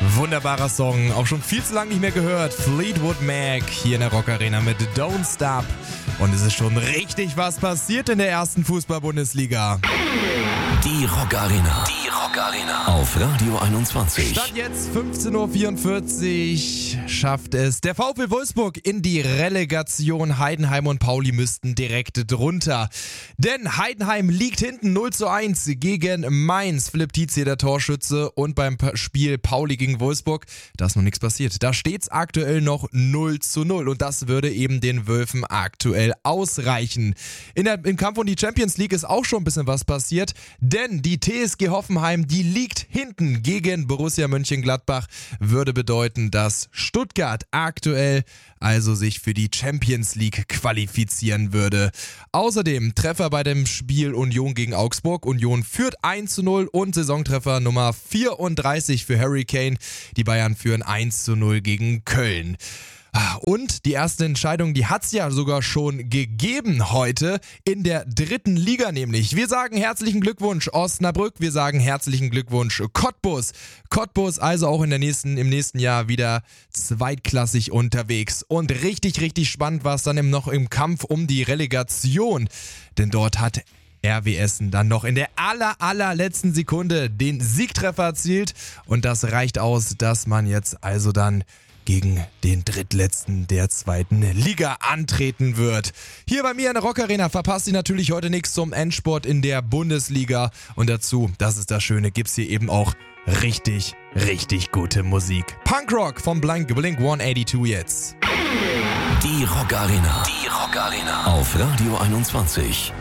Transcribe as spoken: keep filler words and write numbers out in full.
Wunderbarer Song, auch schon viel zu lange nicht mehr gehört. Fleetwood Mac hier in der Rock Arena mit Don't Stop. Und es ist schon richtig was passiert in der ersten Fußball-Bundesliga. Die Rock Arena. Die Rock Arena. Auf Radio einundzwanzig. Statt jetzt fünfzehn Uhr vierundvierzig schafft es der VfL Wolfsburg in die Relegation. Heidenheim und Pauli müssten direkt drunter. Denn Heidenheim liegt hinten null zu eins gegen Mainz. Philipp Tietze, der Torschütze. Und beim Spiel Pauli gegen Wolfsburg, da ist noch nichts passiert. Da steht es aktuell noch null zu null. Und das würde eben den Wölfen aktuell ausreichen. In der, im Kampf um die Champions League ist auch schon ein bisschen was passiert. Denn die T S G Hoffenheim, die liegt hinten gegen Borussia Mönchengladbach, würde bedeuten, dass Stuttgart aktuell also sich für die Champions League qualifizieren würde. Außerdem Treffer bei dem Spiel Union gegen Augsburg. Union führt eins zu null und Saisontreffer Nummer vierunddreißig für Harry Kane. Die Bayern führen eins zu null gegen Köln. Und die erste Entscheidung, die hat es ja sogar schon gegeben heute in der dritten Liga nämlich. Wir sagen herzlichen Glückwunsch Osnabrück, wir sagen herzlichen Glückwunsch Cottbus. Cottbus also auch in der nächsten, im nächsten Jahr wieder zweitklassig unterwegs. Und richtig, richtig spannend war es dann eben noch im Kampf um die Relegation. Denn dort hat R W Essen dann noch in der aller, allerletzten Sekunde den Siegtreffer erzielt. Und das reicht aus, dass man jetzt also dann gegen den Drittletzten der zweiten Liga antreten wird. Hier bei mir in der Rock Arena verpasst ihr natürlich heute nichts zum Endsport in der Bundesliga. Und dazu, das ist das Schöne, gibt's hier eben auch richtig, richtig gute Musik. Punkrock vom Blink Blink hundertzweiundachtzig jetzt. Die Rock Arena. Die Rock Arena. Auf Radio einundzwanzig.